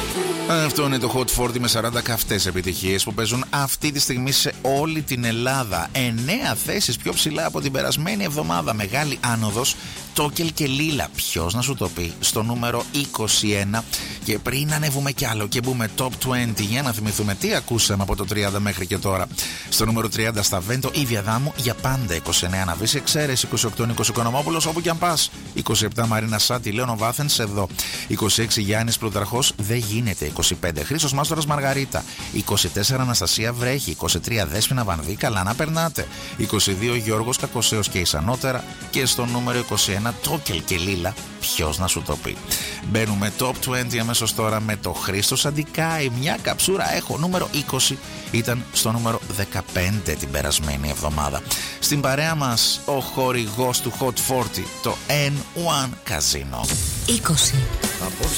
Αυτό είναι το Hot 40 με 40 καυτές επιτυχίες που παίζουν αυτή τη στιγμή σε όλη την Ελλάδα. 9 θέσεις πιο ψηλά από την περασμένη εβδομάδα. Μεγάλη άνοδος. Τόκελ και Λίλα. Ποιος να σου το πει? Στο νούμερο 21. Και πριν ανέβουμε κι άλλο και μπούμε top 20, για να θυμηθούμε τι ακούσαμε από το 30 μέχρι και τώρα. Στο νούμερο 30 στα Βέντο, η Διαδάμου για πάντα. 29 Ναβής Εξαίρεση. 28 Νίκος Οικονομόπουλος όπου κι αν πας. 27 Μαρίνα Σάτι, Λέων Βάθενς εδώ. 26 Γιάννης Πλουταρχός, δεν γίνεται. 25 Χρήστος Μάστορας Μαργαρίτα. 24 Αναστασία Βρέχη. 23 Δέσποινα Βανδύ, καλά να περνάτε. 22 Γιώργος Κακοσέος και Ισανότερα. Και στο νούμερο 21 Τόκελ και Λίλα, ποιος να σου το πει. Μπαίνουμε top 20 αμέσως τώρα με το Χρήστος Αντικάη. Μια καψούρα έχω. Νούμερο 20 ήταν στο νούμερο 15 την περασμένη εβδομάδα. Στην παρέα μας ο χορηγός του Hot 40, το N1 Casino. 20. Από